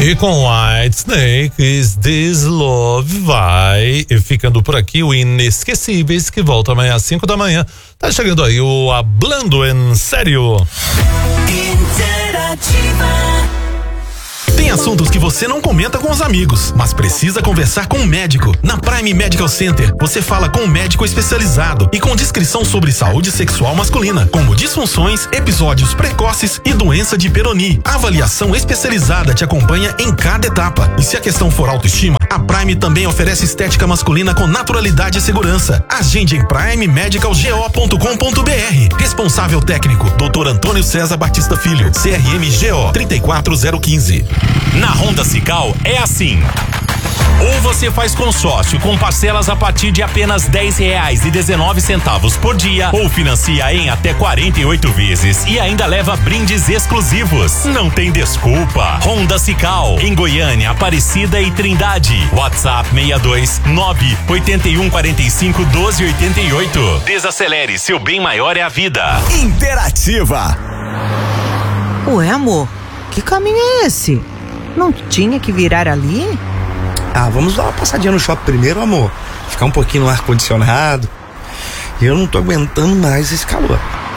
E com White Snake, Is This Love, vai ficando por aqui o Inesquecíveis, que volta amanhã às 5 da manhã. Tá chegando aí o Hablando em Sério. Interativa. Tem assuntos que você não comenta com os amigos, mas precisa conversar com um médico. Na Prime Medical Center, você fala com um médico especializado e com descrição sobre saúde sexual masculina, como disfunções, episódios precoces e doença de Peyronie. A avaliação especializada te acompanha em cada etapa. E se a questão for autoestima, a Prime também oferece estética masculina com naturalidade e segurança. Agende em primemedicalgo.com.br. Responsável técnico, Dr. Antônio César Batista Filho, CRM GO 34015. Na Honda Cical é assim. Ou você faz consórcio com parcelas a partir de apenas R$10,19 por dia, ou financia em até 48 vezes e ainda leva brindes exclusivos. Não tem desculpa. Honda Cical, em Goiânia, Aparecida e Trindade. WhatsApp 629-8145-1288. Desacelere, seu bem maior é a vida. Interativa. Ué, amor, que caminho é esse? Não tinha que virar ali? Ah, vamos dar uma passadinha no shopping primeiro, amor. Ficar um pouquinho no ar-condicionado. Eu não tô aguentando mais esse calor.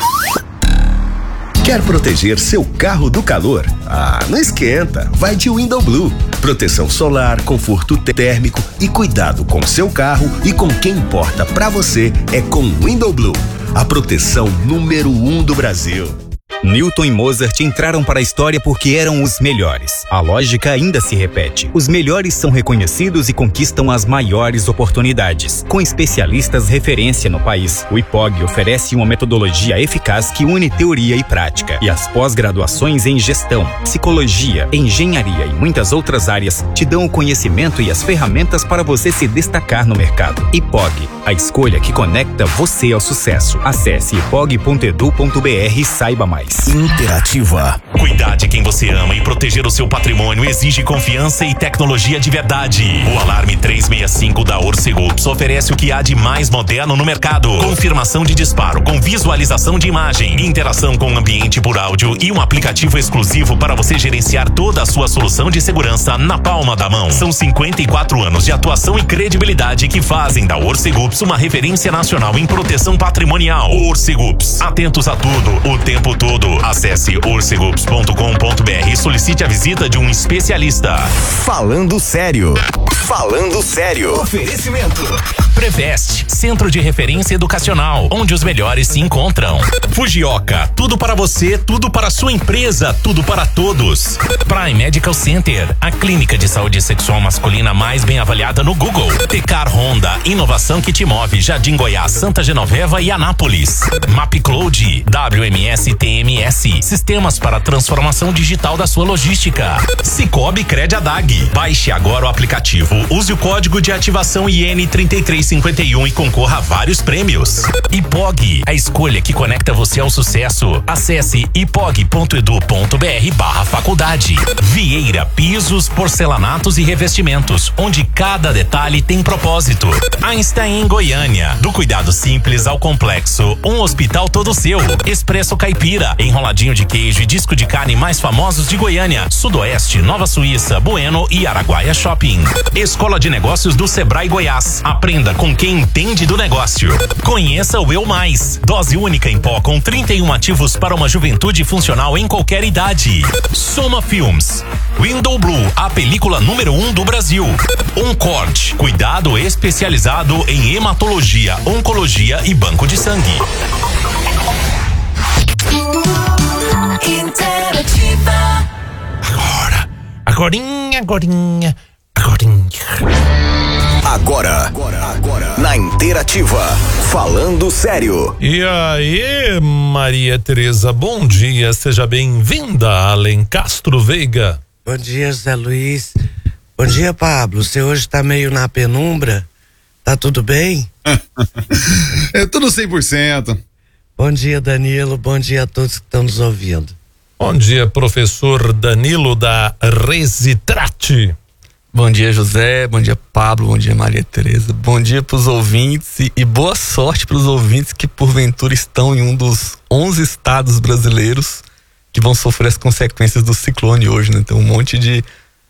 Quer proteger seu carro do calor? Ah, não esquenta. Vai de Window Blue. Proteção solar, conforto térmico e cuidado com seu carro e com quem importa pra você é com Window Blue. A proteção número 1 do Brasil. Newton e Mozart entraram para a história porque eram os melhores. A lógica ainda se repete. Os melhores são reconhecidos e conquistam as maiores oportunidades. Com especialistas referência no país, o IPOG oferece uma metodologia eficaz que une teoria e prática. E as pós-graduações em gestão, psicologia, engenharia e muitas outras áreas te dão o conhecimento e as ferramentas para você se destacar no mercado. IPOG, a escolha que conecta você ao sucesso. Acesse ipog.edu.br e saiba mais. Interativa. Cuidar de quem você ama e proteger o seu patrimônio exige confiança e tecnologia de verdade. O Alarme 365 da Orcegups oferece o que há de mais moderno no mercado. Confirmação de disparo com visualização de imagem, interação com o ambiente por áudio e um aplicativo exclusivo para você gerenciar toda a sua solução de segurança na palma da mão. São 54 anos de atuação e credibilidade que fazem da Orcegups uma referência nacional em proteção patrimonial. Orcegups, atentos a tudo, o tempo todo. Acesse orcegups.com.br e solicite a visita de um especialista. Falando sério. Falando sério. Oferecimento. Preveste, Centro de Referência Educacional, onde os melhores se encontram. Fujioka, tudo para você, tudo para sua empresa, tudo para todos. Prime Medical Center, a clínica de saúde sexual masculina mais bem avaliada no Google. Tecar Honda, inovação que te move, Jardim Goiás, Santa Genoveva e Anápolis. MapCloud, WMS TMS, sistemas para transformação digital da sua logística. Cicobi Crediadag, baixe agora o aplicativo, use o código de ativação IN3351 e concorra a vários prêmios. IPOG, a escolha que conecta você ao sucesso. Acesse ipog.edu.br/faculdade. Vieira Pisos, Porcelanatos e Revestimentos, onde cada detalhe tem propósito. Einstein em Goiânia, do cuidado simples ao complexo, um hospital todo seu. Expresso Caipira, enroladinho de queijo e disco de carne mais famosos de Goiânia, Sudoeste, Nova Suíça, Bueno e Araguaia Shopping. Escola de Negócios do Sebrae Goiás. Aprenda com quem entende do negócio. Conheça o Eu Mais. Dose única em pó com 31 ativos para uma juventude funcional em qualquer idade. Soma Films. Window Blue, a película número 1 do Brasil. Oncord, cuidado especializado em hematologia, oncologia e banco de sangue. Interativa. Agorinha. Agora, na Interativa, falando sério. E aí, Maria Tereza, bom dia, seja bem-vinda, Alencastro Veiga. Bom dia, Zé Luiz. Bom dia, Pablo. Você hoje tá meio na penumbra? Tá tudo bem? É tudo 100%. Bom dia, Danilo. Bom dia a todos que estão nos ouvindo. Bom dia, professor Danilo da Resitrate. Bom dia, José. Bom dia, Pablo. Bom dia, Maria Tereza. Bom dia para os ouvintes e boa sorte para os ouvintes que porventura estão em um dos 11 estados brasileiros que vão sofrer as consequências do ciclone hoje, né? Tem um monte de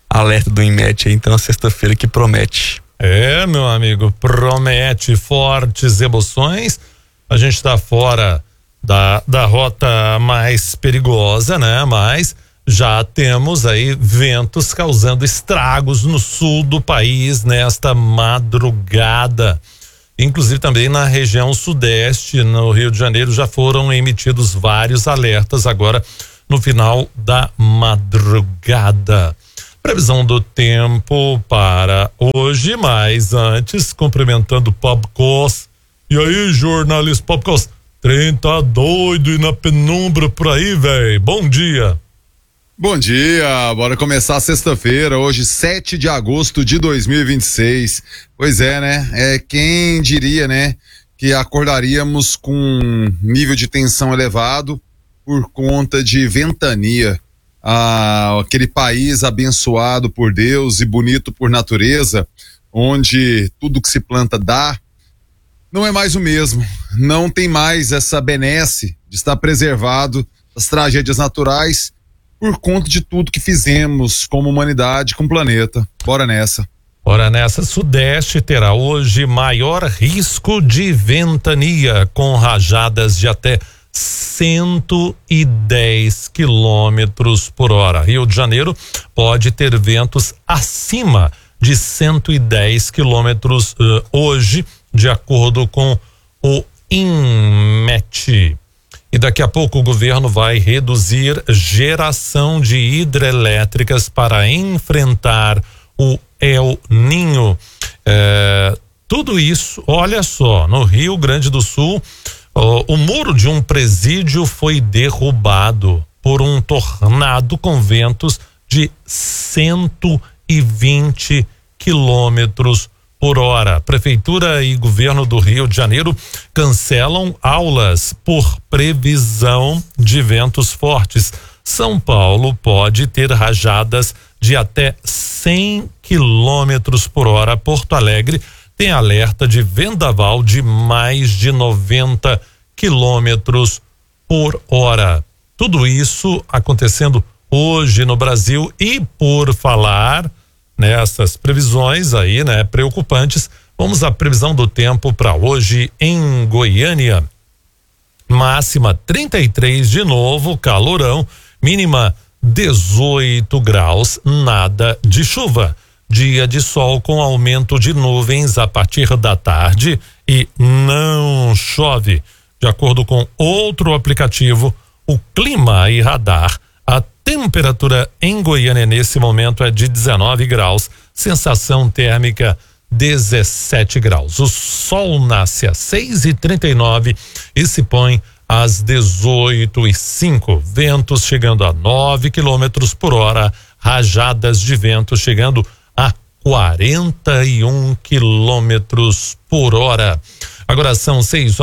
alerta do INMET aí, então a sexta-feira que promete. Meu amigo, promete fortes emoções. A gente está fora da rota mais perigosa, né? Mas já temos aí ventos causando estragos no sul do país nesta madrugada. Inclusive também na região sudeste, no Rio de Janeiro, já foram emitidos vários alertas agora no final da madrugada. Previsão do tempo para hoje, mas antes, cumprimentando o Pablo Costa. E aí, jornalista Pablo Costa? Trem tá doido e na penumbra por aí, velho. Bom dia. Bom dia, bora começar a sexta-feira, hoje 7 de agosto de 2026. Pois é, né? Quem diria, né, que acordaríamos com um nível de tensão elevado por conta de ventania. Aquele país abençoado por Deus e bonito por natureza, onde tudo que se planta dá, não é mais o mesmo. Não tem mais essa benesse de estar preservado das tragédias naturais por conta de tudo que fizemos como humanidade, com o planeta. Bora nessa. Bora nessa. Sudeste terá hoje maior risco de ventania, com rajadas de até 110 quilômetros por hora. Rio de Janeiro pode ter ventos acima de 110 quilômetros hoje, de acordo com o INMET. E daqui a pouco o governo vai reduzir geração de hidrelétricas para enfrentar o El Ninho. Tudo isso, olha só, no Rio Grande do Sul, o muro de um presídio foi derrubado por um tornado com ventos de 120 quilômetros por hora. Prefeitura e governo do Rio de Janeiro cancelam aulas por previsão de ventos fortes. São Paulo pode ter rajadas de até 100 quilômetros por hora. Porto Alegre tem alerta de vendaval de mais de 90 quilômetros por hora. Tudo isso acontecendo hoje no Brasil. E por falar nessas previsões aí, né, preocupantes, vamos à previsão do tempo para hoje em Goiânia. Máxima 33 de novo, calorão, mínima 18 graus, nada de chuva. Dia de sol com aumento de nuvens a partir da tarde e não chove. De acordo com outro aplicativo, o Clima e Radar, a temperatura em Goiânia nesse momento é de 19 graus, sensação térmica 17 graus. O sol nasce às 6h39 e se põe às 18h05. Ventos chegando a 9 quilômetros por hora, rajadas de vento chegando a 41 quilômetros por hora. Agora são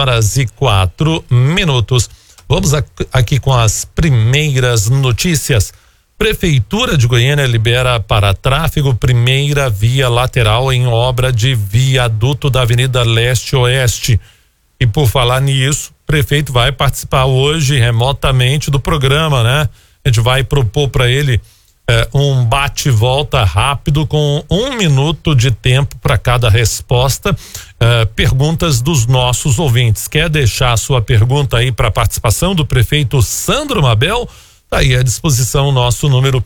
6h04. Vamos aqui com as primeiras notícias. Prefeitura de Goiânia libera para tráfego primeira via lateral em obra de viaduto da Avenida Leste-Oeste. E por falar nisso, o prefeito vai participar hoje remotamente do programa, né? A gente vai propor para ele um bate-volta rápido com 1 minuto de tempo para cada resposta. Perguntas dos nossos ouvintes. Quer deixar a sua pergunta aí para participação do prefeito Sandro Mabel? Tá aí à disposição o nosso número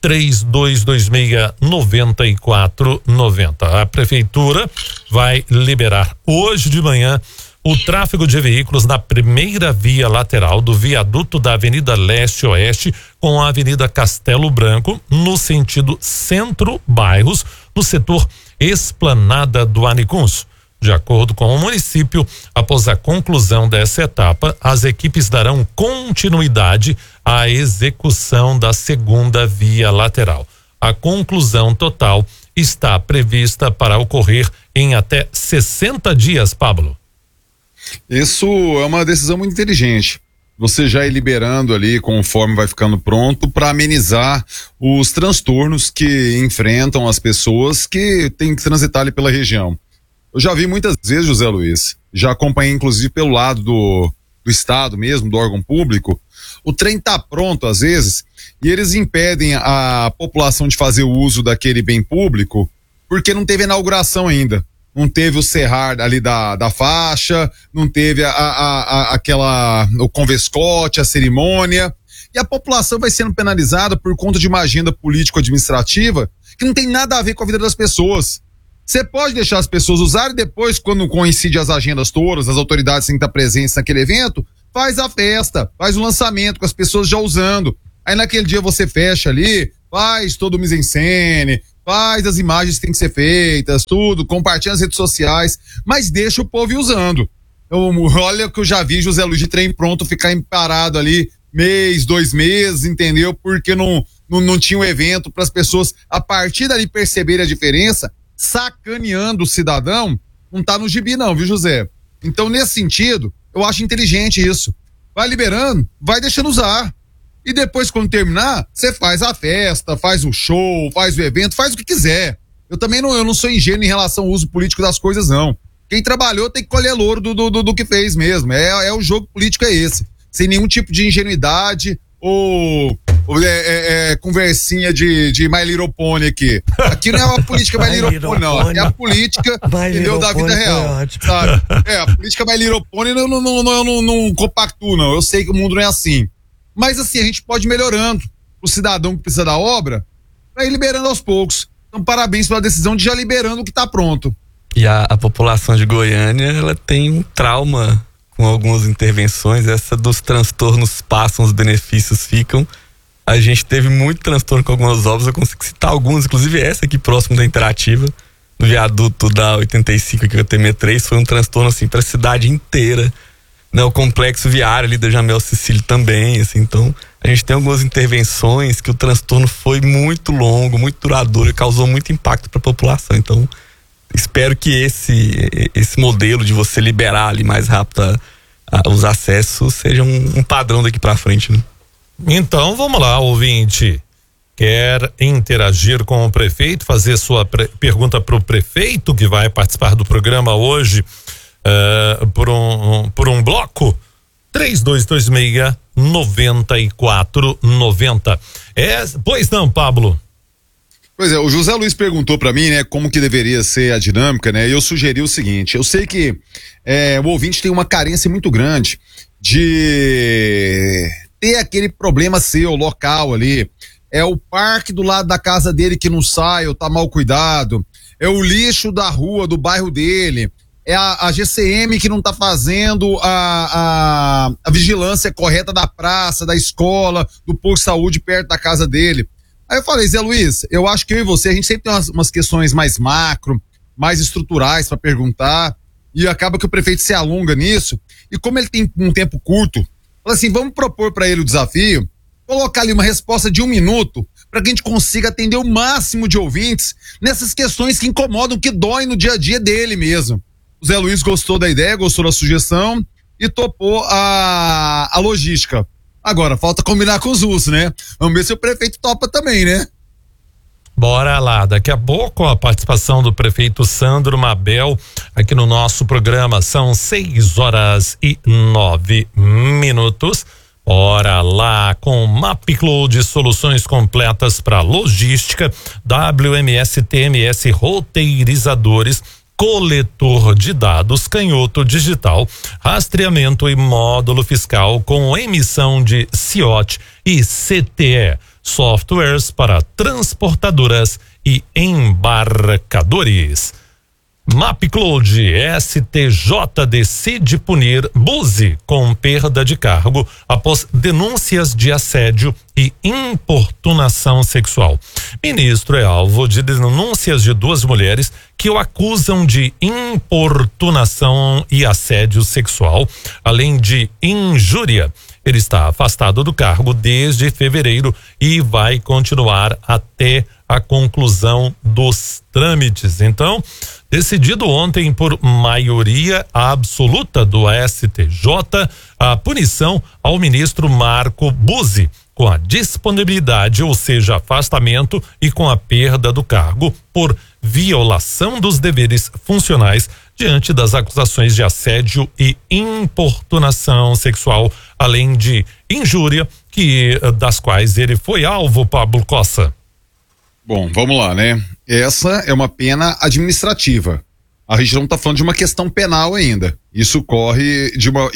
3226-9490. A prefeitura vai liberar hoje de manhã o tráfego de veículos na primeira via lateral do viaduto da Avenida Leste-Oeste com a Avenida Castelo Branco, no sentido centro-bairros, no setor Esplanada do Anicuns. De acordo com o município, após a conclusão dessa etapa, as equipes darão continuidade à execução da segunda via lateral. A conclusão total está prevista para ocorrer em até 60 dias, Pablo. Isso é uma decisão muito inteligente. Você já ir liberando ali conforme vai ficando pronto para amenizar os transtornos que enfrentam as pessoas que têm que transitar ali pela região. Eu já vi muitas vezes, José Luiz, já acompanhei inclusive pelo lado do Estado mesmo, do órgão público, o trem tá pronto às vezes e eles impedem a população de fazer o uso daquele bem público porque não teve inauguração ainda. Não teve o serrar ali da faixa, não teve o convescote, a cerimônia. E a população vai sendo penalizada por conta de uma agenda político-administrativa que não tem nada a ver com a vida das pessoas. Você pode deixar as pessoas usarem, depois, quando coincide as agendas todas, as autoridades têm que estar presentes naquele evento, faz a festa, faz o lançamento com as pessoas já usando. Aí naquele dia você fecha ali, faz todo o mise-en-scène, faz as imagens que tem que ser feitas, tudo, compartilha nas redes sociais, mas deixa o povo ir usando. Olha que eu já vi José Luiz de trem pronto ficar parado ali mês, 2 meses, entendeu? Porque não tinha um evento para as pessoas, a partir dali, perceberem a diferença, sacaneando o cidadão, não tá no gibi não, viu, José? Então, nesse sentido, eu acho inteligente isso. Vai liberando, vai deixando usar. E depois, quando terminar, você faz a festa, faz o show, faz o evento, faz o que quiser. Eu não sou ingênuo em relação ao uso político das coisas, não. Quem trabalhou tem que colher louro do que fez mesmo. O jogo político é esse. Sem nenhum tipo de ingenuidade ou conversinha de My Little Pony aqui. Aqui não é uma política My Little Pony, não. Aqui é a política, entendeu, da vida real. Sabe? A política My Little Pony eu não compactuo, não. Eu sei que o mundo não é assim. Mas assim, a gente pode ir melhorando. O cidadão que precisa da obra, vai ir liberando aos poucos. Então, parabéns pela decisão de já liberando o que está pronto. E a população de Goiânia, ela tem um trauma com algumas intervenções. Essa dos transtornos passam, os benefícios ficam. A gente teve muito transtorno com algumas obras, eu consigo citar algumas, inclusive essa aqui próximo da Interativa, no viaduto da 85 aqui, o TM3, foi um transtorno assim para a cidade inteira, né? O complexo viário ali da Jamel Cecílio também, assim. Então a gente tem algumas intervenções que o transtorno foi muito longo, muito duradouro e causou muito impacto para a população. Então espero que esse modelo de você liberar ali mais rápido os acessos seja um padrão daqui para frente, né? Então vamos lá, ouvinte. Quer interagir com o prefeito, fazer sua pergunta para o prefeito que vai participar do programa hoje por um bloco? 3226-9490. Pois não, Pablo? Pois é, o José Luiz perguntou para mim, né, como que deveria ser a dinâmica, né, e eu sugeri o seguinte: eu sei que o ouvinte tem uma carência muito grande de ter aquele problema seu, local ali, é o parque do lado da casa dele que não sai ou tá mal cuidado, é o lixo da rua, do bairro dele, é a GCM que não tá fazendo a vigilância correta da praça, da escola, do posto de saúde perto da casa dele. Aí eu falei, Zé Luiz, eu acho que eu e você, a gente sempre tem umas questões mais macro, mais estruturais para perguntar, e acaba que o prefeito se alonga nisso, e como ele tem um tempo curto, fala assim, vamos propor para ele o desafio, colocar ali uma resposta de 1 minuto, para que a gente consiga atender o máximo de ouvintes nessas questões que incomodam, que doem no dia a dia dele mesmo. O Zé Luiz gostou da ideia, gostou da sugestão e topou a logística. Agora, falta combinar com os russos, né? Vamos ver se o prefeito topa também, né? Bora lá, daqui a pouco a participação do prefeito Sandro Mabel aqui no nosso programa. São 6h09. Bora lá com MapCloud, soluções completas para logística, WMS, TMS, roteirizadores, coletor de dados, canhoto digital, rastreamento e módulo fiscal com emissão de CIOT e CTE, softwares para transportadoras e embarcadores. MapCloud, STJ decide punir Buzi com perda de cargo após denúncias de assédio e importunação sexual. Ministro é alvo de denúncias de 2 mulheres que o acusam de importunação e assédio sexual, além de injúria. Ele está afastado do cargo desde fevereiro e vai continuar até a conclusão dos trâmites. Então, decidido ontem por maioria absoluta do STJ, a punição ao ministro Marco Buzi, com a disponibilidade, ou seja, afastamento, e com a perda do cargo por violação dos deveres funcionais diante das acusações de assédio e importunação sexual, além de injúria, das quais ele foi alvo, Pablo Cossa. Bom, vamos lá, né? Essa é uma pena administrativa. A gente não está falando de uma questão penal ainda. Isso corre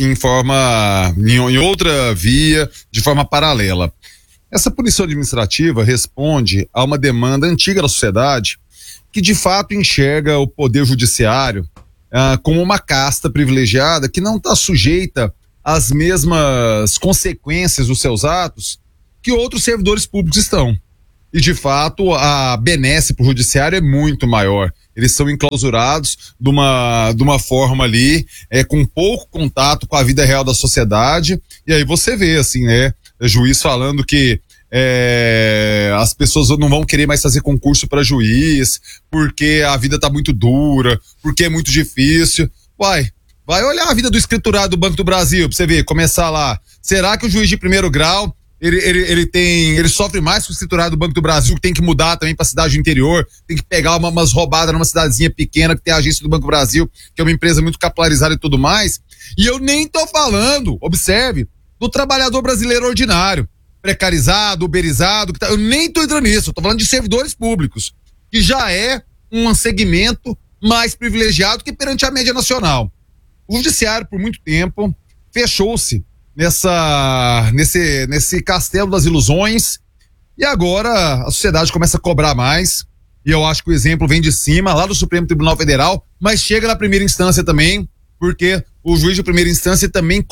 em outra via, de forma paralela. Essa punição administrativa responde a uma demanda antiga da sociedade que de fato enxerga o poder judiciário como uma casta privilegiada que não está sujeita às mesmas consequências dos seus atos que outros servidores públicos estão. E de fato a benesse para o judiciário é muito maior. Eles são enclausurados de uma forma ali, com pouco contato com a vida real da sociedade, e aí você vê assim, né, juiz falando que as pessoas não vão querer mais fazer concurso para juiz, porque a vida tá muito dura, porque é muito difícil. Vai olhar a vida do escriturado do Banco do Brasil pra você ver, começar lá. Será que o juiz de primeiro grau ele sofre mais com o escriturado do Banco do Brasil, que tem que mudar também pra cidade do interior, tem que pegar umas roubadas numa cidadezinha pequena que tem a agência do Banco do Brasil, que é uma empresa muito capilarizada e tudo mais. E eu nem tô falando, observe, do trabalhador brasileiro ordinário, precarizado, uberizado, eu nem tô entrando nisso, eu tô falando de servidores públicos, que já é um segmento mais privilegiado que perante a média nacional. O judiciário, por muito tempo, fechou-se nesse castelo das ilusões, e agora a sociedade começa a cobrar mais, e eu acho que o exemplo vem de cima, lá do Supremo Tribunal Federal, mas chega na primeira instância também, porque o juiz de primeira instância também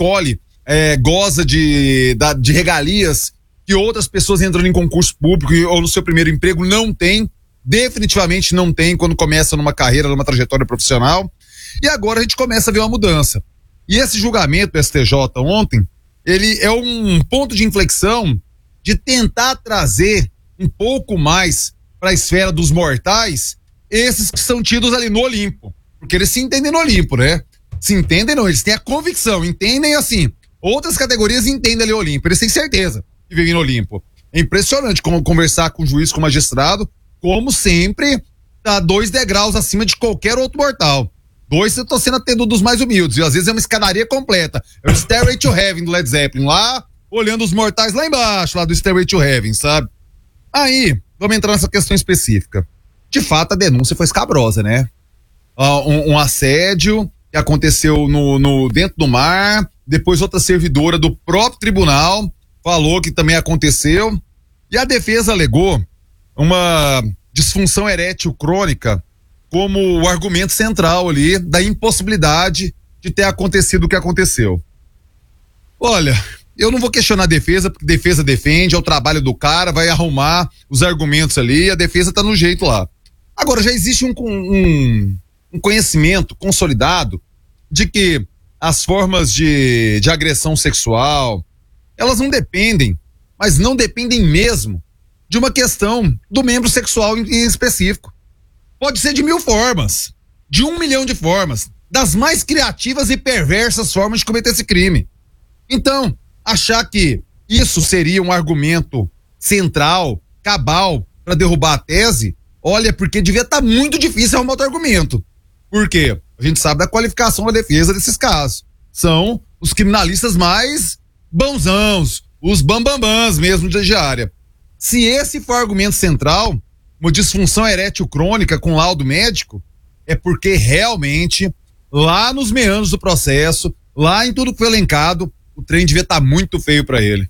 goza de regalias que outras pessoas entrando em concurso público ou no seu primeiro emprego não tem, definitivamente não tem quando começa numa carreira, numa trajetória profissional, e agora a gente começa a ver uma mudança. E esse julgamento do STJ ontem, ele é um ponto de inflexão de tentar trazer um pouco mais para a esfera dos mortais esses que são tidos ali no Olimpo, porque eles se entendem no Olimpo, né? Se entendem não, eles têm a convicção, entendem assim. Outras categorias entendem ali o Olimpo, eles têm certeza que vivem no Olimpo. É impressionante como conversar com o juiz, com o magistrado, como sempre, tá 2 degraus acima de qualquer outro mortal. 2, eu tô sendo atendendo dos mais humildes, e às vezes é uma escadaria completa. É o Stairway to Heaven do Led Zeppelin, lá, olhando os mortais lá embaixo, lá do Stairway to Heaven, sabe? Aí, vamos entrar nessa questão específica. De fato, a denúncia foi escabrosa, né? Um assédio que aconteceu dentro do mar, depois outra servidora do próprio tribunal falou que também aconteceu, e a defesa alegou uma disfunção erétil crônica como o argumento central ali da impossibilidade de ter acontecido o que aconteceu. Olha, eu não vou questionar a defesa, porque a defesa defende, é o trabalho do cara, vai arrumar os argumentos ali, a defesa tá no jeito lá. Agora, já existe um conhecimento consolidado de que as formas de agressão sexual, elas não dependem, mas não dependem mesmo de uma questão do membro sexual em específico. Pode ser de 1000 formas, de 1 milhão de formas, das mais criativas e perversas formas de cometer esse crime. Então, achar que isso seria um argumento central, cabal, para derrubar a tese, olha, porque devia estar muito difícil arrumar outro argumento. Por quê? A gente sabe da qualificação da defesa desses casos. São os criminalistas mais bonzãos, os bambambãs mesmo de diária. Se esse for o argumento central, uma disfunção erétil crônica com laudo médico, é porque realmente, lá nos meandros do processo, lá em tudo que foi elencado, o trem devia estar muito feio para ele.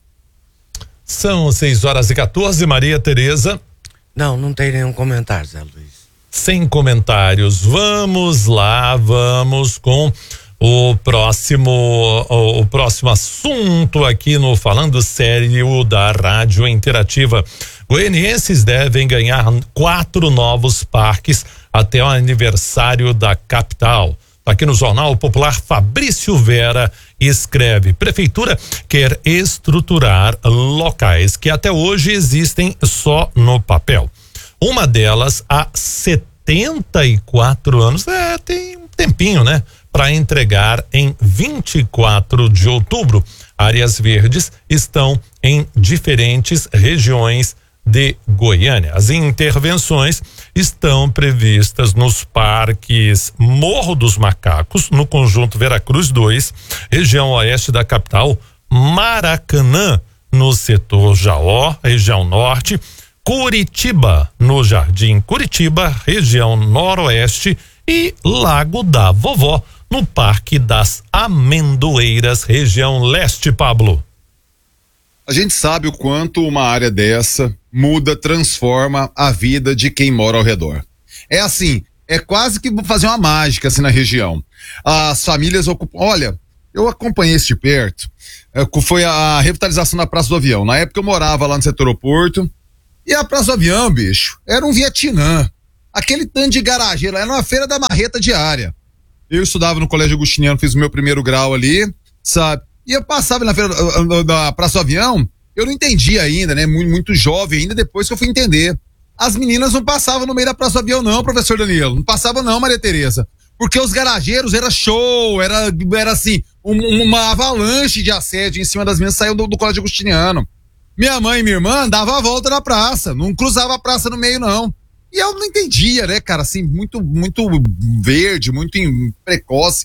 São 6h14, Maria Tereza. Não tem nenhum comentário, Zé Luiz. Sem comentários. Vamos lá, vamos com o próximo assunto aqui no Falando Sério da Rádio Interativa. Goianienses devem ganhar 4 novos parques até o aniversário da capital. Aqui no Jornal Popular, Fabrício Vera escreve: Prefeitura quer estruturar locais que até hoje existem só no papel. Uma delas há 74 anos, tem um tempinho, né? Para entregar em 24 de outubro. áreas verdes estão em diferentes regiões de Goiânia. As intervenções estão previstas nos parques Morro dos Macacos, no Conjunto Veracruz 2, região oeste da capital, Maracanã, no setor Jaó, região norte, Curitiba, no Jardim Curitiba, região noroeste, e Lago da Vovó, no Parque das Amendoeiras, região leste, Pablo. A gente sabe o quanto uma área dessa muda, transforma a vida de quem mora ao redor. É assim, é quase que fazer uma mágica assim na região. As famílias ocupam, olha, eu acompanhei isso de perto, foi a revitalização da Praça do Avião. Na época eu morava lá no setor aeroporto, e a Praça do Avião, bicho, era um Vietnã. Aquele tanto de garageiro, era uma feira da marreta diária. Eu estudava no Colégio Agustiniano, fiz o meu primeiro grau ali, sabe? E eu passava na feira da Praça do Avião, eu não entendia ainda, né? Muito jovem ainda, depois que eu fui entender. As meninas não passavam no meio da Praça do Avião não, professor Danilo. Não passavam não, Maria Tereza. Porque os garageiros era show, era assim, uma avalanche de assédio em cima das meninas, saiu do Colégio Agustiniano. Minha mãe e minha irmã davam a volta na praça, não cruzava a praça no meio não. E eu não entendia, né, cara, assim, muito verde, muito precoce,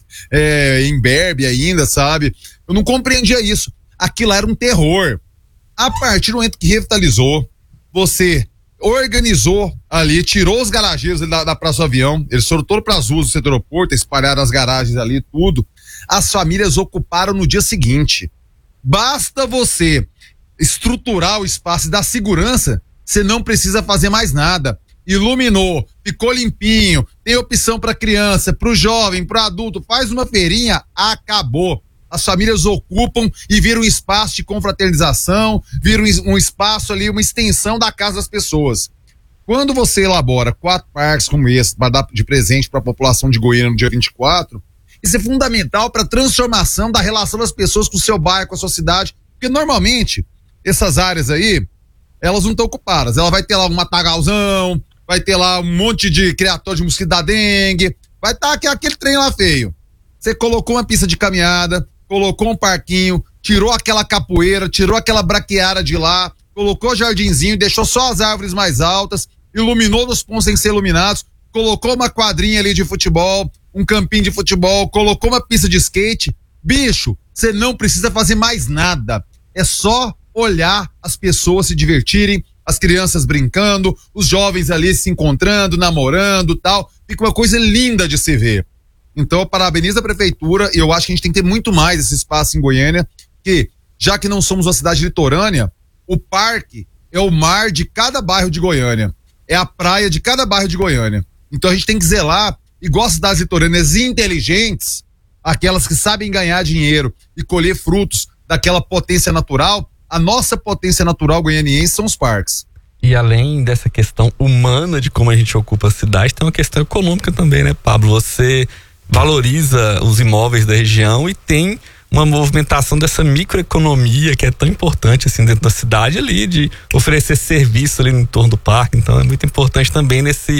imberbe ainda, sabe? Eu não compreendia isso. Aquilo era um terror. A partir do momento que revitalizou, você organizou ali, tirou os garageiros da Praça do Avião, eles foram todos para as ruas do setor aeroporto, espalharam as garagens ali, tudo. As famílias ocuparam no dia seguinte. Basta você estruturar o espaço e dar segurança, você não precisa fazer mais nada. Iluminou, ficou limpinho, tem opção para criança, para o jovem, para o adulto, faz uma feirinha, acabou. As famílias ocupam e viram um espaço de confraternização, viram um espaço ali, uma extensão da casa das pessoas. Quando você elabora 4 parques como esse, para dar de presente para a população de Goiânia no dia 24, isso é fundamental para a transformação da relação das pessoas com o seu bairro, com a sua cidade, porque normalmente essas áreas aí, elas não estão ocupadas. Ela vai ter lá um matagalzão, vai ter lá um monte de criatório de mosquito da dengue, vai estar aquele trem lá feio. Você colocou uma pista de caminhada, colocou um parquinho, tirou aquela capoeira, tirou aquela braquiária de lá, colocou jardinzinho, deixou só as árvores mais altas, iluminou nos pontos sem ser iluminados, colocou uma quadrinha ali de futebol, um campinho de futebol, colocou uma pista de skate. Bicho, você não precisa fazer mais nada. É só olhar as pessoas se divertirem, as crianças brincando, os jovens ali se encontrando, namorando, tal. Fica uma coisa linda de se ver. Então, eu parabenizo a prefeitura e eu acho que a gente tem que ter muito mais esse espaço em Goiânia, que, já que não somos uma cidade litorânea, o parque é o mar de cada bairro de Goiânia, é a praia de cada bairro de Goiânia. Então, a gente tem que zelar, igual cidades litorâneas inteligentes, aquelas que sabem ganhar dinheiro e colher frutos daquela potência natural. A nossa potência natural goianiense são os parques. E além dessa questão humana de como a gente ocupa a cidade, tem uma questão econômica também, né, Pablo? Você valoriza os imóveis da região e tem uma movimentação dessa microeconomia que é tão importante assim dentro da cidade ali, de oferecer serviço ali no entorno do parque. Então é muito importante também nesse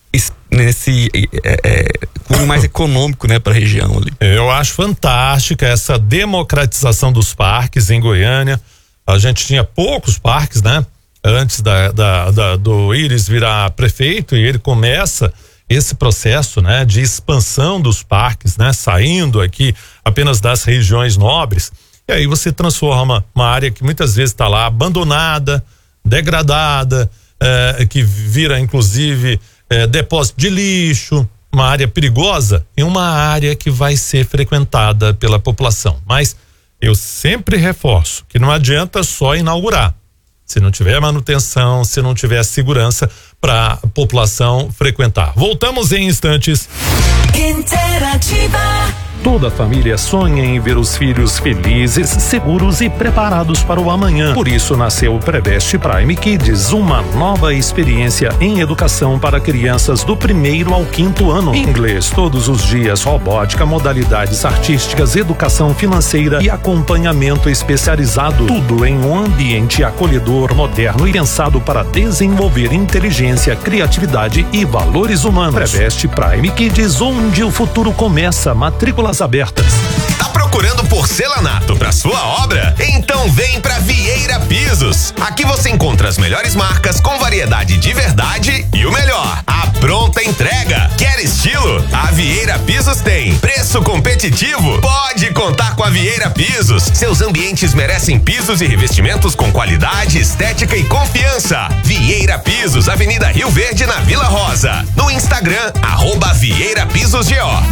cunho mais econômico, né, para a região ali. Eu acho fantástica essa democratização dos parques em Goiânia. A gente tinha poucos parques, né? Antes do Íris virar prefeito, e ele começa esse processo, né, de expansão dos parques, né, saindo aqui apenas das regiões nobres. E aí você transforma uma área que muitas vezes está lá abandonada, degradada, que vira inclusive depósito de lixo, uma área perigosa, em uma área que vai ser frequentada pela população. Mas eu sempre reforço que não adianta só inaugurar. Se não tiver manutenção, se não tiver segurança para a população frequentar. Voltamos em instantes. Interativa. Toda família sonha em ver os filhos felizes, seguros e preparados para o amanhã. Por isso nasceu o Preveste Prime Kids, uma nova experiência em educação para crianças do 1º ao 5º ano. Inglês todos os dias, robótica, modalidades artísticas, educação financeira e acompanhamento especializado. Tudo em um ambiente acolhedor, moderno e pensado para desenvolver inteligência, criatividade e valores humanos. Preveste Prime Kids, onde o futuro começa. Matrículas abertas. Tá procurando Procurando porcelanato para sua obra? Então vem pra Vieira Pisos. Aqui você encontra as melhores marcas com variedade de verdade e o melhor, a pronta entrega. Quer estilo? A Vieira Pisos tem. Preço competitivo? Pode contar com a Vieira Pisos. Seus ambientes merecem pisos e revestimentos com qualidade, estética e confiança. Vieira Pisos, Avenida Rio Verde, na Vila Rosa. No Instagram, @VieiraPisosGO.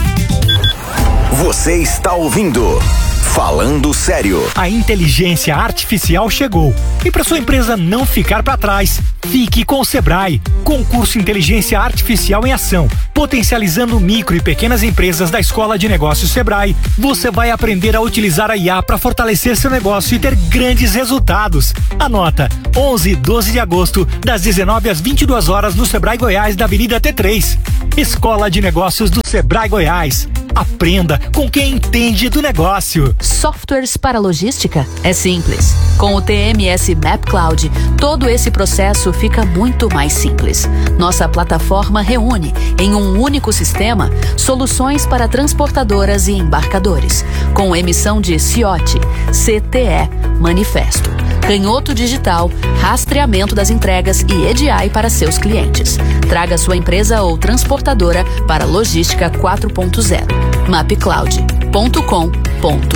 Você está ouvindo Falando Sério. A inteligência artificial chegou. E para sua empresa não ficar para trás, fique com o Sebrae. Concurso Inteligência Artificial em Ação. Potencializando micro e pequenas empresas da Escola de Negócios Sebrae. Você vai aprender a utilizar a IA para fortalecer seu negócio e ter grandes resultados. Anota, 11 e 12 de agosto, das 19 às 22 horas no Sebrae Goiás, da Avenida T3. Escola de Negócios do Sebrae Goiás. Aprenda com quem entende do negócio. Softwares para logística? É simples. Com o TMS Map Cloud, todo esse processo fica muito mais simples. Nossa plataforma reúne, em um único sistema, soluções para transportadoras e embarcadores, com emissão de CIOT, CTE, manifesto, canhoto digital, rastreamento das entregas e EDI para seus clientes. Traga sua empresa ou transportadora para Logística 4.0. mapcloud.com.br.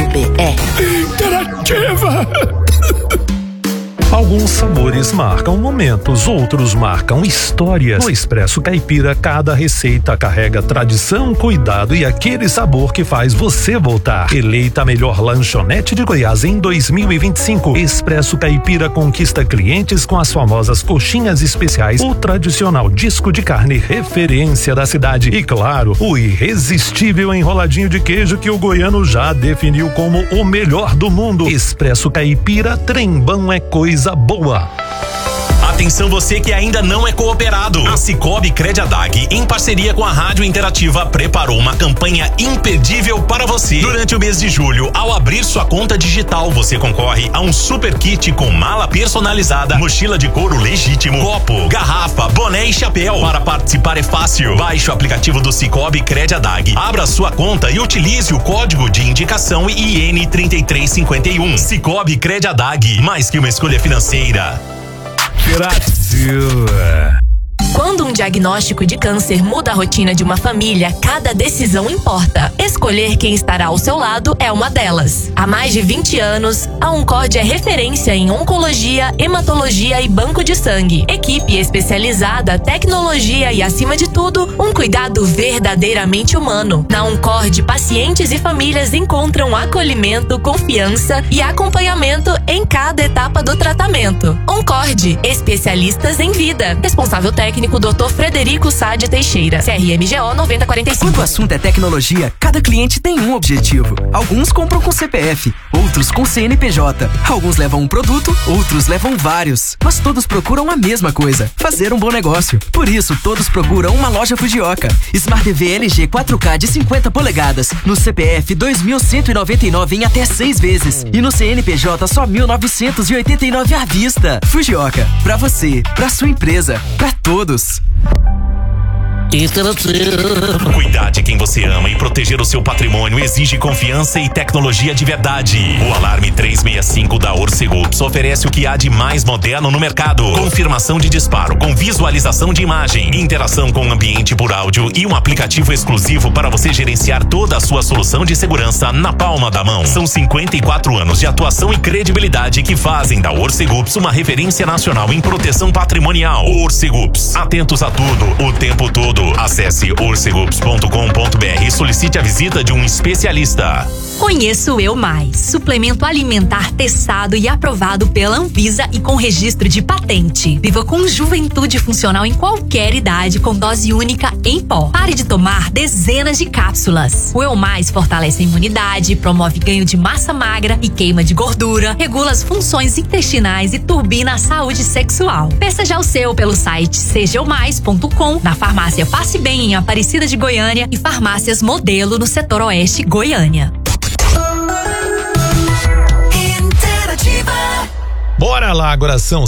Interativa! Alguns sabores marcam momentos, outros marcam histórias. No Expresso Caipira, cada receita carrega tradição, cuidado e aquele sabor que faz você voltar. Eleita a melhor lanchonete de Goiás em 2025, Expresso Caipira conquista clientes com as famosas coxinhas especiais, o tradicional disco de carne referência da cidade e, claro, o irresistível enroladinho de queijo que o goiano já definiu como o melhor do mundo. Expresso Caipira, trembão é coisa boa. Atenção você que ainda não é cooperado. A Cicobi Crediadag, em parceria com a Rádio Interativa, preparou uma campanha imperdível para você. Durante o mês de julho, ao abrir sua conta digital, você concorre a um super kit com mala personalizada, mochila de couro legítimo, copo, garrafa, boné e chapéu. Para participar é fácil. Baixe o aplicativo do Cicobi Crediadag, abra sua conta e utilize o código de indicação IN3351. Cicobi Crediadag, mais que uma escolha financeira. Brasil. Quando um diagnóstico de câncer muda a rotina de uma família, cada decisão importa. Escolher quem estará ao seu lado é uma delas. Há mais de 20 anos, a Oncord é referência em oncologia, hematologia e banco de sangue. Equipe especializada, tecnologia e, acima de tudo, um cuidado verdadeiramente humano. Na Oncord, pacientes e famílias encontram acolhimento, confiança e acompanhamento em cada etapa do tratamento. Oncord, especialistas em vida. Responsável técnico Dr. Frederico Sade Teixeira, CRMGO 9045. Quando o assunto é tecnologia, cada cliente tem um objetivo. Alguns compram com CPF, outros com CNPJ. Alguns levam um produto, outros levam vários. Mas todos procuram a mesma coisa: fazer um bom negócio. Por isso, todos procuram uma loja Fujioka. Smart TV LG 4K de 50 polegadas. No CPF, 2.199 em até 6 vezes. E no CNPJ, só 1.989 à vista. Fujioka. Pra você, pra sua empresa, pra todos. Cuidar de quem você ama e proteger o seu patrimônio exige confiança e tecnologia de verdade. O Alarme 365 da Orcegups oferece o que há de mais moderno no mercado. Confirmação de disparo com visualização de imagem, interação com o ambiente por áudio e um aplicativo exclusivo para você gerenciar toda a sua solução de segurança na palma da mão. São 54 anos de atuação e credibilidade que fazem da Orcegups uma referência nacional em proteção patrimonial. Orcegups, atentos a tudo, o tempo todo. Acesse orcegups.com.br e solicite a visita de um especialista. Conheço o Eu Mais, suplemento alimentar testado e aprovado pela Anvisa e com registro de patente. Viva com juventude funcional em qualquer idade, com dose única em pó. Pare de tomar dezenas de cápsulas. O Eu Mais fortalece a imunidade, promove ganho de massa magra e queima de gordura, regula as funções intestinais e turbina a saúde sexual. Peça já o seu pelo site sejaumais.com, na farmácia Passe Bem em Aparecida de Goiânia e farmácias Modelo no setor oeste Goiânia. Bora lá, agora são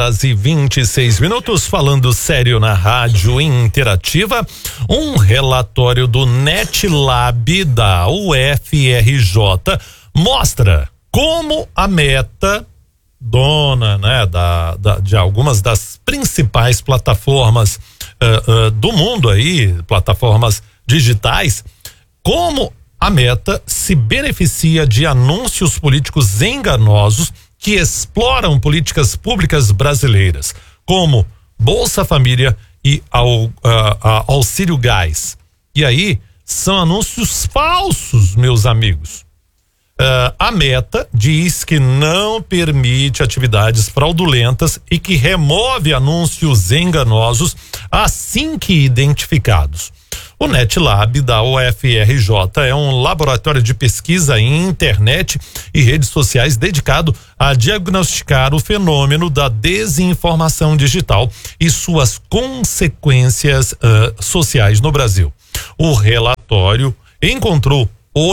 6h26, falando sério na Rádio Interativa. Um relatório do NetLab da UFRJ mostra como a Meta, dona, né, de algumas das principais plataformas do mundo aí, plataformas digitais, como a Meta se beneficia de anúncios políticos enganosos que exploram políticas públicas brasileiras, como Bolsa Família e Auxílio Gás. E aí, são anúncios falsos, meus amigos. A Meta diz que não permite atividades fraudulentas e que remove anúncios enganosos assim que identificados. O NetLab da UFRJ é um laboratório de pesquisa em internet e redes sociais dedicado a diagnosticar o fenômeno da desinformação digital e suas consequências sociais no Brasil. O relatório encontrou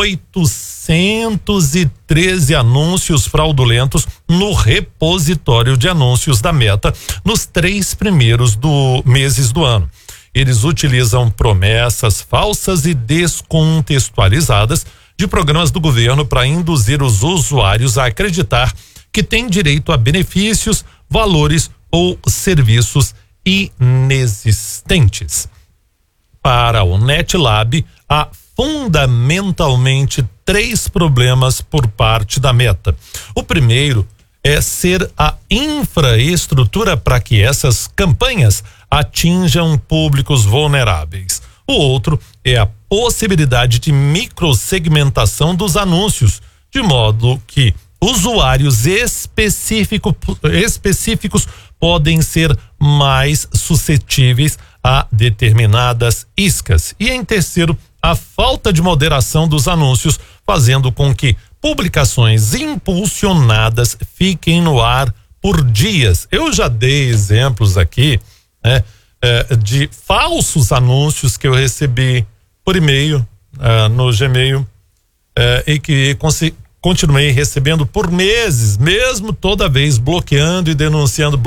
813 anúncios fraudulentos no repositório de anúncios da Meta nos 3 primeiros meses do ano. Eles utilizam promessas falsas e descontextualizadas de programas do governo para induzir os usuários a acreditar que têm direito a benefícios, valores ou serviços inexistentes. Para o NetLab, há fundamentalmente 3 problemas por parte da Meta. O primeiro é ser a infraestrutura para que essas campanhas atinjam públicos vulneráveis. O outro é a possibilidade de microsegmentação dos anúncios, de modo que usuários específicos podem ser mais suscetíveis a determinadas iscas. E em terceiro, a falta de moderação dos anúncios, fazendo com que publicações impulsionadas fiquem no ar por dias. Eu já dei exemplos aqui, né, de falsos anúncios que eu recebi por e-mail, no Gmail, e que continuei recebendo por meses, mesmo toda vez bloqueando e denunciando.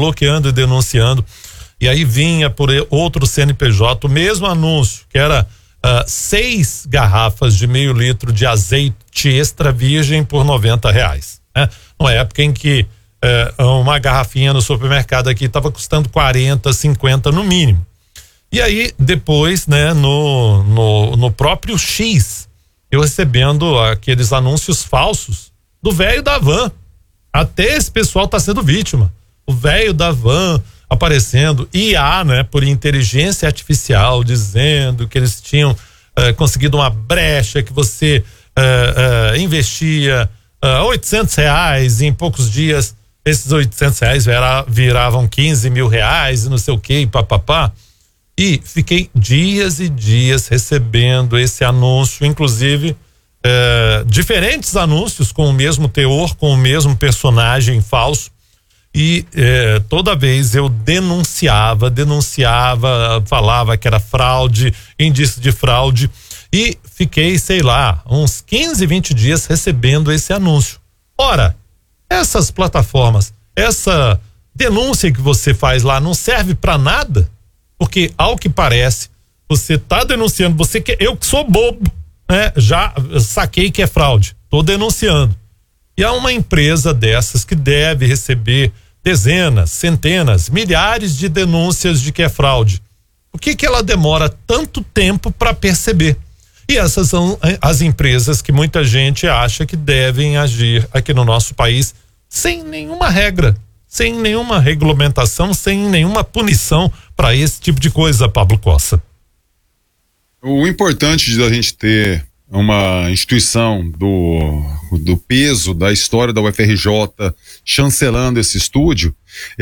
E aí vinha por outro CNPJ o mesmo anúncio, que era 6 garrafas de meio litro de azeite extra virgem por R$90, né? Numa época em que uma garrafinha no supermercado aqui estava custando 40, 50 no mínimo. E aí depois, né, no próprio X, eu recebendo aqueles anúncios falsos do velho da van. Até esse pessoal está sendo vítima. O velho da van aparecendo, IA, né, por inteligência artificial, dizendo que eles tinham conseguido uma brecha, que você investia R$800 e em poucos dias esses R$800 viravam R$15 mil e não sei o que, papapá. E fiquei dias e dias recebendo esse anúncio, inclusive diferentes anúncios com o mesmo teor, com o mesmo personagem falso. E toda vez eu denunciava, falava que era fraude, indício de fraude, e fiquei, sei lá, uns 15, 20 dias recebendo esse anúncio. Ora, essas plataformas, essa denúncia que você faz lá não serve para nada, porque ao que parece, você tá denunciando, eu que sou bobo, né? Já saquei que é fraude, tô denunciando. E há uma empresa dessas que deve receber dezenas, centenas, milhares de denúncias de que é fraude. Por que ela demora tanto tempo para perceber? E essas são as empresas que muita gente acha que devem agir aqui no nosso país sem nenhuma regra, sem nenhuma regulamentação, sem nenhuma punição para esse tipo de coisa, Pablo Costa. O importante de a gente ter uma instituição do peso da história da UFRJ chancelando esse estudo,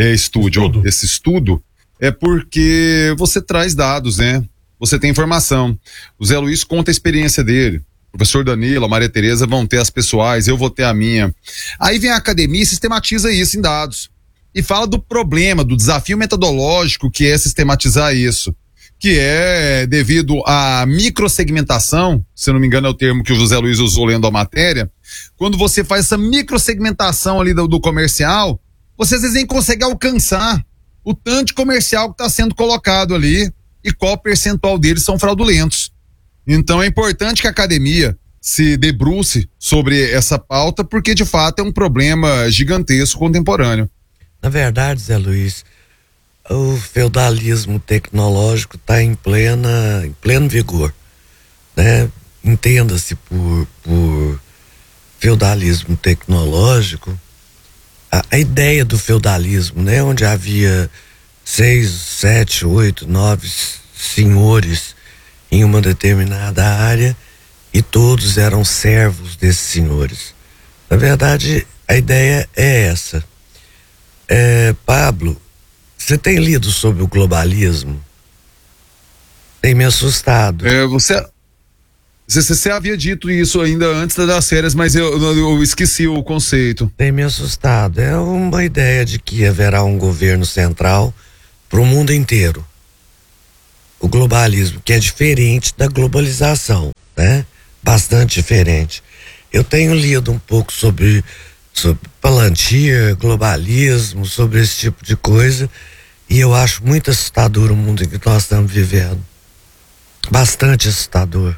é porque você traz dados, né? Você tem informação. O Zé Luiz conta a experiência dele. O professor Danilo, a Maria Tereza vão ter as pessoais, eu vou ter a minha. Aí vem a academia e sistematiza isso em dados. E fala do problema, do desafio metodológico que é sistematizar isso. Que é devido à microsegmentação, se eu não me engano é o termo que o José Luiz usou lendo a matéria, quando você faz essa microsegmentação ali do comercial, você às vezes nem consegue alcançar o tanto de comercial que está sendo colocado ali e qual percentual deles são fraudulentos. Então é importante que a academia se debruce sobre essa pauta, porque de fato é um problema gigantesco contemporâneo. Na verdade, Zé Luiz, o feudalismo tecnológico está em pleno vigor, né? Entenda-se por feudalismo tecnológico a ideia do feudalismo, né? Onde havia 6, 7, 8, 9 senhores em uma determinada área e todos eram servos desses senhores. Na verdade, a ideia é essa. Pablo, você tem lido sobre o globalismo? Tem me assustado. Você havia dito isso ainda antes das férias, mas eu esqueci o conceito. Tem me assustado. É uma ideia de que haverá um governo central para o mundo inteiro. O globalismo, que é diferente da globalização, né? Bastante diferente. Eu tenho lido um pouco sobre Palantir, globalismo, sobre esse tipo de coisa, e eu acho muito assustador o mundo em que nós estamos vivendo. Bastante assustador.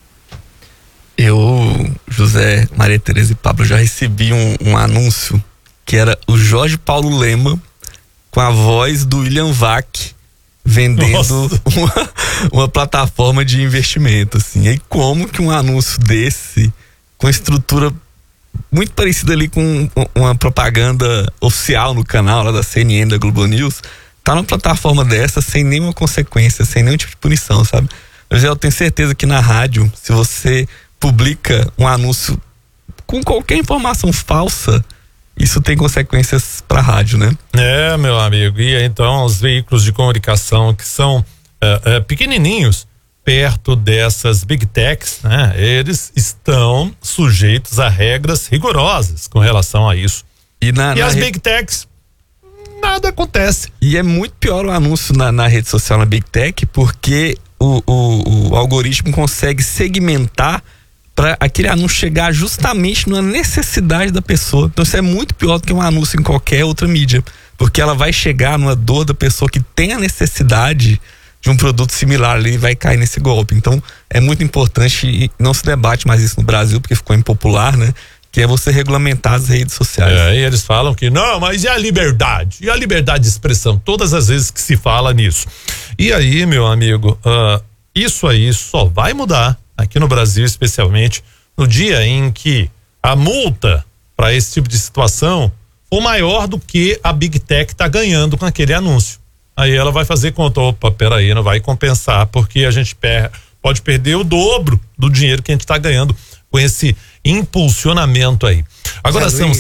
Eu, José, Maria Tereza e Pablo, já recebi um anúncio que era o Jorge Paulo Lema com a voz do William Vac vendendo uma plataforma de investimento, assim. E aí, como que um anúncio desse, com estrutura muito parecida ali com uma propaganda oficial no canal lá da CNN, da Globo News, tá numa plataforma dessa sem nenhuma consequência, sem nenhum tipo de punição, sabe? Eu tenho certeza que na rádio, se você publica um anúncio com qualquer informação falsa, isso tem consequências para a rádio, né? Meu amigo, e então os veículos de comunicação que são pequenininhos perto dessas big techs, né? Eles estão sujeitos a regras rigorosas com relação a isso. E as big techs, nada acontece. E é muito pior o anúncio na rede social, na big tech, porque o algoritmo consegue segmentar para aquele anúncio chegar justamente na necessidade da pessoa. Então isso é muito pior do que um anúncio em qualquer outra mídia, porque ela vai chegar numa dor da pessoa que tem a necessidade de um produto similar ali e vai cair nesse golpe. Então é muito importante, e não se debate mais isso no Brasil porque ficou impopular, né? Que é você regulamentar as redes sociais. E eles falam que não, mas e a liberdade? E a liberdade de expressão? Todas as vezes que se fala nisso. E aí, meu amigo, isso aí só vai mudar aqui no Brasil, especialmente no dia em que a multa para esse tipo de situação for maior do que a Big Tech está ganhando com aquele anúncio. Aí ela vai fazer conta, opa, peraí, não vai compensar, porque a gente pode perder o dobro do dinheiro que a gente está ganhando com esse impulsionamento aí. Agora são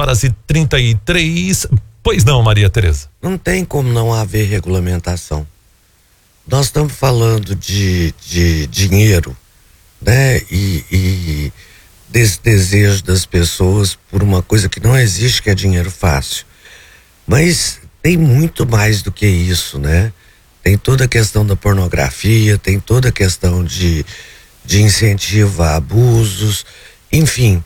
6h33. Pois não, Maria Tereza? Não tem como não haver regulamentação. Nós estamos falando de dinheiro, né? E desse desejo das pessoas por uma coisa que não existe, que é dinheiro fácil. Mas tem muito mais do que isso, né? Tem toda a questão da pornografia, tem toda a questão de incentivo a abusos, enfim,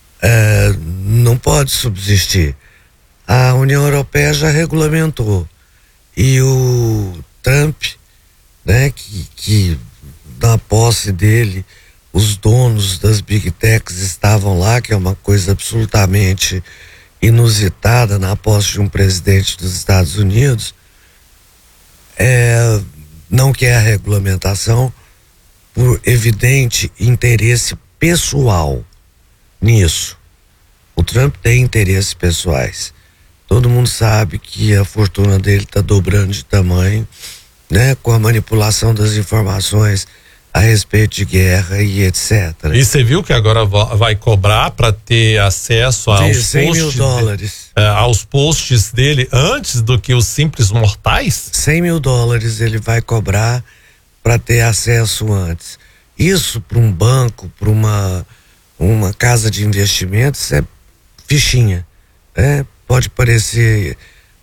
não pode subsistir. A União Europeia já regulamentou e o Trump, né, que na posse dele os donos das big techs estavam lá, que é uma coisa absolutamente inusitada na posse de um presidente dos Estados Unidos, não quer a regulamentação por evidente interesse pessoal nisso. O Trump tem interesses pessoais. Todo mundo sabe que a fortuna dele está dobrando de tamanho, né, com a manipulação das informações a respeito de guerra e etc. E você viu que agora vai cobrar para ter acesso aos 100 mil dólares. Aos posts dele antes do que os simples mortais? 100 mil dólares ele vai cobrar para ter acesso antes. Isso para um banco, para uma casa de investimentos é fichinha, né? Pode parecer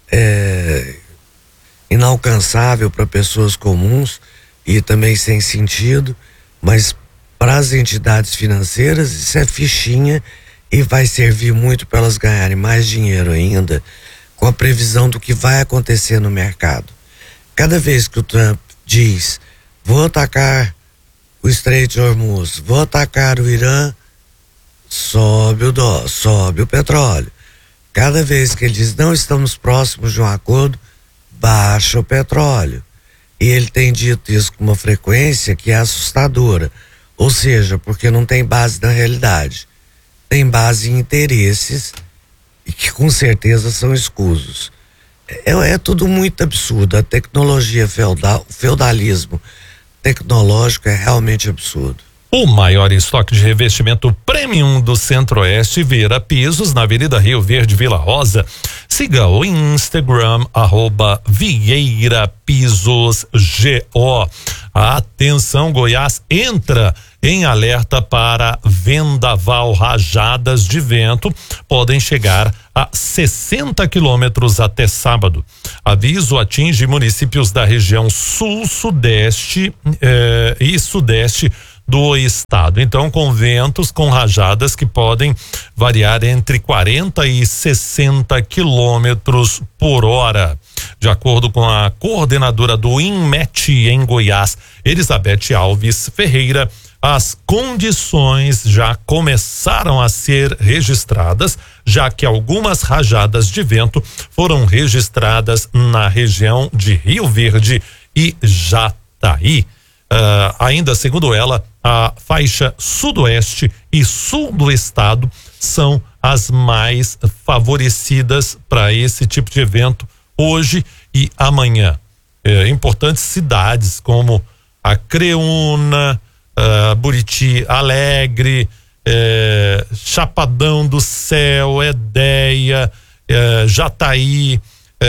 inalcançável para pessoas comuns e também sem sentido, mas para as entidades financeiras isso é fichinha e vai servir muito para elas ganharem mais dinheiro ainda com a previsão do que vai acontecer no mercado. Cada vez que o Trump diz, vou atacar o Estreito de Hormuz, vou atacar o Irã, sobe o petróleo. Cada vez que ele diz, não estamos próximos de um acordo, baixa o petróleo. E ele tem dito isso com uma frequência que é assustadora. Ou seja, porque não tem base na realidade. Tem base em interesses e que com certeza são escusos. É tudo muito absurdo. A tecnologia feudal, o feudalismo tecnológico é realmente absurdo. O maior estoque de revestimento premium do Centro-Oeste, Vieira Pisos, na Avenida Rio Verde, Vila Rosa. Siga o Instagram, @VieiraPisosGO. Atenção, Goiás entra em alerta para vendaval. Rajadas de vento podem chegar a 60 quilômetros até sábado. Aviso atinge municípios da região sul, sudeste e sudeste do estado. Então, com ventos, com rajadas que podem variar entre 40 e 60 quilômetros por hora. De acordo com a coordenadora do INMET em Goiás, Elizabeth Alves Ferreira, as condições já começaram a ser registradas, já que algumas rajadas de vento foram registradas na região de Rio Verde e Jataí. Ainda segundo ela, a faixa sudoeste e sul do estado são as mais favorecidas para esse tipo de evento hoje e amanhã. Importantes cidades como a Creúna, Buriti Alegre, Chapadão do Céu, Edéia, Jataí,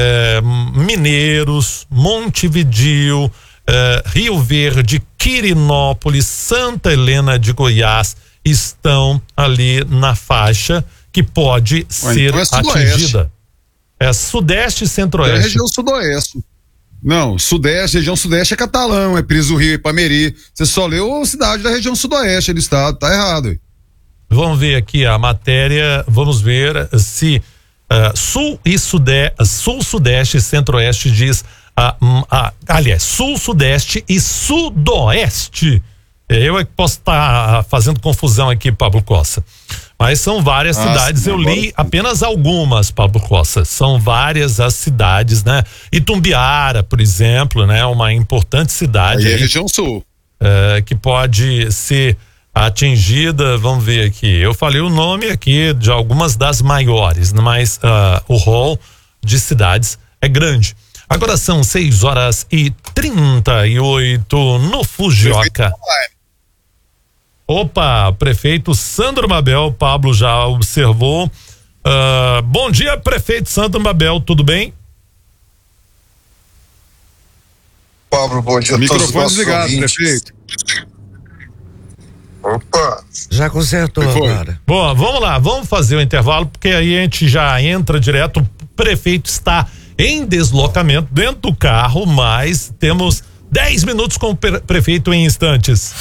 Mineiros, Montevidéu, Rio Verde, Quirinópolis, Santa Helena de Goiás estão ali na faixa que pode ser atingida. É Sudeste e Centro-Oeste. É a região Sudoeste. Não, Sudeste, região Sudeste é Catalão, é Pires do Rio, Ipameri. Você só leu a cidade da região Sudoeste do estado, tá errado. Vamos ver aqui a matéria, vamos ver se Sul e Sudeste, Sul, Sudeste e Centro-Oeste diz aliás, Sul, Sudeste e Sudoeste. Eu é que posso estar fazendo confusão aqui, Pablo Costa. Mas são várias cidades, eu li apenas algumas, Pablo Costa. São várias as cidades, né? Itumbiara, por exemplo, né? Uma importante cidade. Aí é região sul. Que pode ser atingida, vamos ver aqui. Eu falei o nome aqui de algumas das maiores, mas o rol de cidades é grande. Agora são 6h38 no Fujioka. Opa, prefeito Sandro Mabel, Pablo já observou. Bom dia, prefeito Sandro Mabel, tudo bem? Pablo, bom dia a todos. Microfone desligado, prefeito. Opa! Já consertou agora. Bom, vamos lá, vamos fazer o intervalo, porque aí a gente já entra direto. O prefeito está em deslocamento dentro do carro, mas temos 10 minutos com o prefeito em instantes.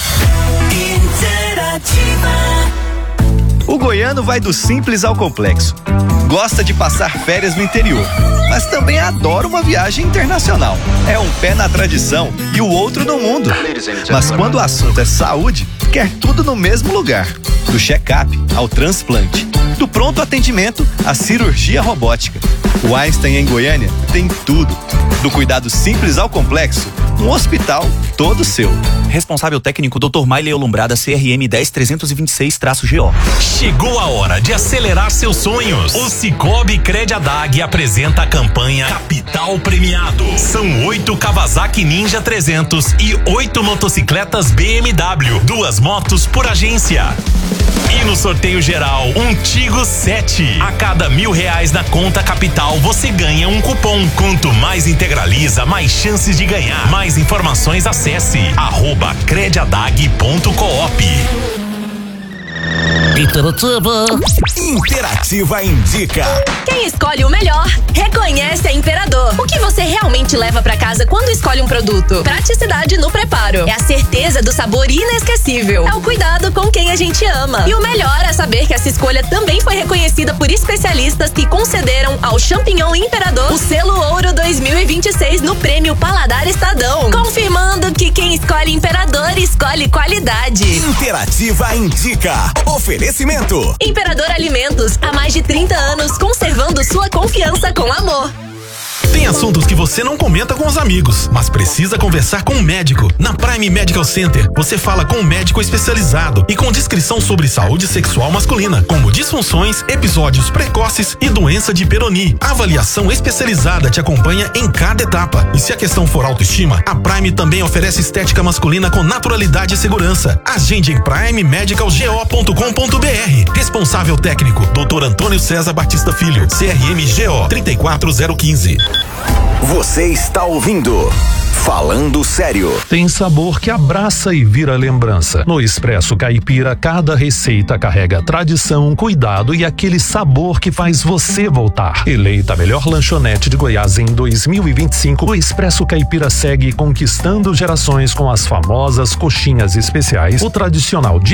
O goiano vai do simples ao complexo. Gosta de passar férias no interior, mas também adora uma viagem internacional. É um pé na tradição e o outro no mundo. Mas quando o assunto é saúde, quer tudo no mesmo lugar. Do check-up ao transplante, do pronto atendimento à cirurgia robótica. O Einstein em Goiânia tem tudo. Do cuidado simples ao complexo, um hospital todo seu. Responsável técnico Dr. Maile Olumbrada, CRM 10326-GO. Chegou a hora de acelerar seus sonhos. O Cicobi Crediadag apresenta a campanha Capital Premiado. São 8 Kawasaki Ninja 300 e 8 motocicletas BMW, 2 motos por agência. E no sorteio geral, um Tigo 7. A cada R$1.000 na conta Capital, você ganha um cupom. Quanto mais integraliza, mais chances de ganhar. Mais informações, acesse @crediadag.coop. Interativa indica. Quem escolhe o melhor, reconhece a Imperador. O que você realmente leva pra casa quando escolhe um produto? Praticidade no preparo. É a certeza do sabor inesquecível. É o cuidado com quem a gente ama. E o melhor é saber que essa escolha também foi reconhecida por especialistas que concederam ao champignon Imperador o selo Ouro 2026 no Prêmio Paladar Estadão. Confirmando que quem escolhe Imperador escolhe qualidade. Interativa indica. Oferecimento. Imperador Alimentos, há mais de 30 anos, conservando sua confiança com amor. Tem assuntos que você não comenta com os amigos, mas precisa conversar com um médico. Na Prime Medical Center, você fala com um médico especializado e com descrição sobre saúde sexual masculina, como disfunções, episódios precoces e doença de Peyronie. A avaliação especializada te acompanha em cada etapa. E se a questão for autoestima, a Prime também oferece estética masculina com naturalidade e segurança. Agende em primemedicalgo.com.br. Responsável técnico, Dr. Antônio César Batista Filho, CRM GO 34015. Você está ouvindo Falando Sério. Tem sabor que abraça e vira lembrança. No Expresso Caipira, cada receita carrega tradição, cuidado e aquele sabor que faz você voltar. Eleita a melhor lanchonete de Goiás em 2025, o Expresso Caipira segue conquistando gerações com as famosas coxinhas especiais, o tradicional